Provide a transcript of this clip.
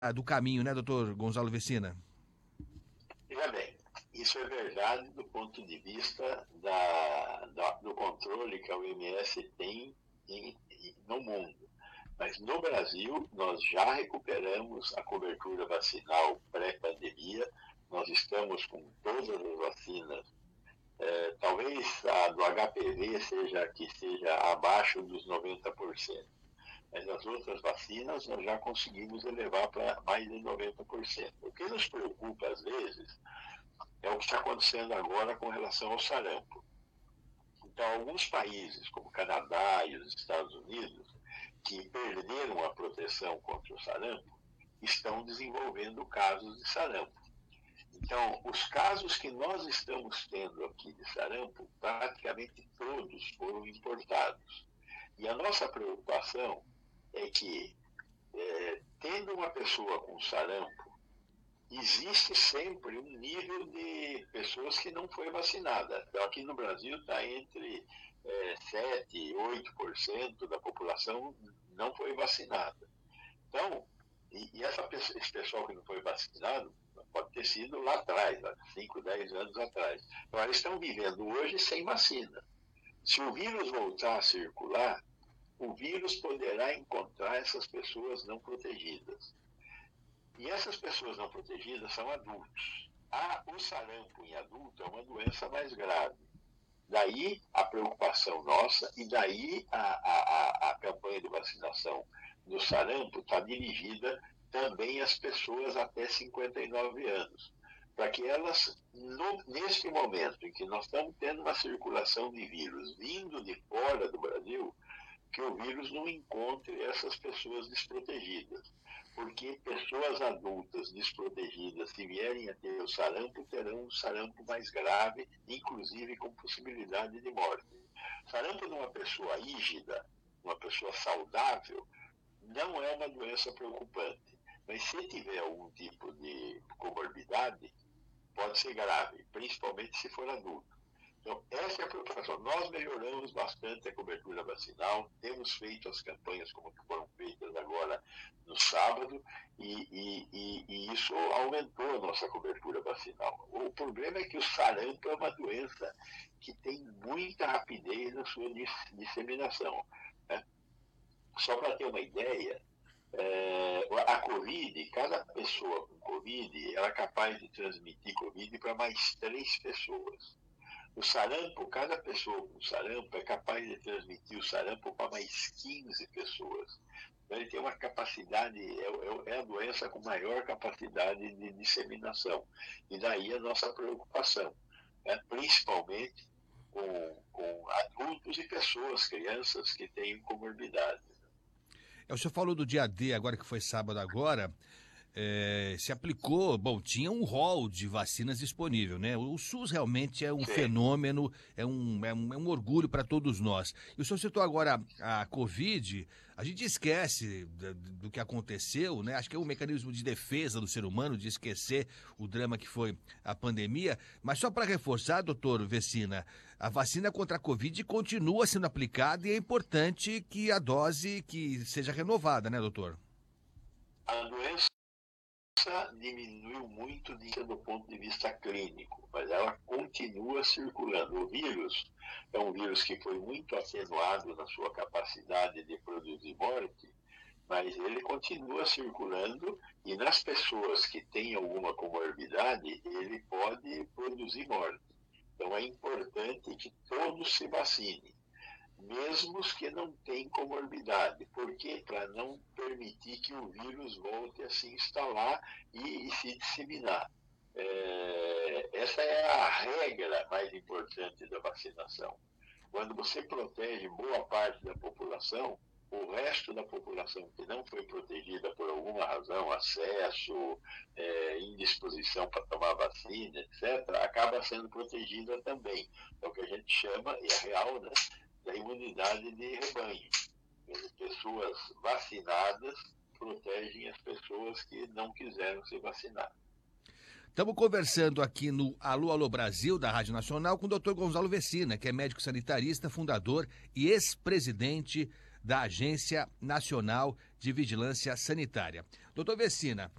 do caminho, né, doutor Gonzalo Vecina? Veja bem, isso é verdade do ponto de vista do controle que a OMS tem no mundo. Mas no Brasil, nós já recuperamos a cobertura vacinal pré-pandemia, nós estamos com todas as vacinas. Talvez a do HPV seja abaixo dos 90%, mas as outras vacinas nós já conseguimos elevar para mais de 90%. O que nos preocupa, às vezes, é o que está acontecendo agora com relação ao sarampo. Então, alguns países, como o Canadá e os Estados Unidos, que perderam a proteção contra o sarampo, estão desenvolvendo casos de sarampo. Então, os casos que nós estamos tendo aqui de sarampo, praticamente todos foram importados. E a nossa preocupação é que, tendo uma pessoa com sarampo, existe sempre um nível de pessoas que não foi vacinada. Então, aqui no Brasil está entre 7% e 8% da população não foi vacinada. Então, esse pessoal que não foi vacinado pode ter sido lá atrás, há 5, 10 anos atrás. Então, eles estão vivendo hoje sem vacina. Se o vírus voltar a circular, o vírus poderá encontrar essas pessoas não protegidas. E essas pessoas não protegidas são adultos. O sarampo em adulto é uma doença mais grave. Daí a preocupação nossa e daí a campanha de vacinação do sarampo está dirigida também às pessoas até 59 anos, para que elas, neste momento em que nós estamos tendo uma circulação de vírus vindo de fora do Brasil, que o vírus não encontre essas pessoas desprotegidas. Porque pessoas adultas desprotegidas, se vierem a ter o sarampo, terão um sarampo mais grave, inclusive com possibilidade de morte. Sarampo numa pessoa rígida, uma pessoa saudável, não é uma doença preocupante. Mas se tiver algum tipo de comorbidade, pode ser grave, principalmente se for adulto. Então, essa é a preocupação. Nós melhoramos bastante a cobertura vacinal, temos feito as campanhas como que foram feitas agora no sábado, e isso aumentou a nossa cobertura vacinal. O problema é que o sarampo é uma doença que tem muita rapidez na sua disseminação, né? Só para ter uma ideia, a Covid, cada pessoa com Covid, ela é capaz de transmitir Covid para mais 3 pessoas. O sarampo, cada pessoa com sarampo é capaz de transmitir o sarampo para mais 15 pessoas. Então, ele tem uma capacidade, é a doença com maior capacidade de disseminação. E daí a nossa preocupação, né? Principalmente com adultos e pessoas, crianças que têm comorbidades. O senhor falou do dia D, agora que foi sábado agora. Se aplicou, tinha um rol de vacinas disponível, né? O SUS realmente é um Sim. fenômeno, é um orgulho para todos nós. E o senhor citou agora a Covid, a gente esquece do que aconteceu, né? Acho que é um mecanismo de defesa do ser humano, de esquecer o drama que foi a pandemia. Mas só para reforçar, doutor Vecina, a vacina contra a Covid continua sendo aplicada e é importante que a dose que seja renovada, né, doutor? A doença diminuiu muito do ponto de vista clínico, mas ela continua circulando. O vírus é um vírus que foi muito atenuado na sua capacidade de produzir morte, mas ele continua circulando e nas pessoas que têm alguma comorbidade, ele pode produzir morte. Então é importante que todos se vacinem, mesmo os que não têm comorbidade. Por quê? Para não permitir que o vírus volte a se instalar e se disseminar. Essa é a regra mais importante da vacinação. Quando você protege boa parte da população, o resto da população que não foi protegida por alguma razão, acesso, indisposição para tomar vacina, etc., acaba sendo protegida também. É o que a gente chama, e é real, né, da imunidade de rebanho. As pessoas vacinadas protegem as pessoas que não quiseram se vacinar. Estamos conversando aqui no Alô Alô Brasil, da Rádio Nacional, com o Dr. Gonzalo Vecina, que é médico sanitarista, fundador e ex-presidente da Agência Nacional de Vigilância Sanitária. Doutor Vecina,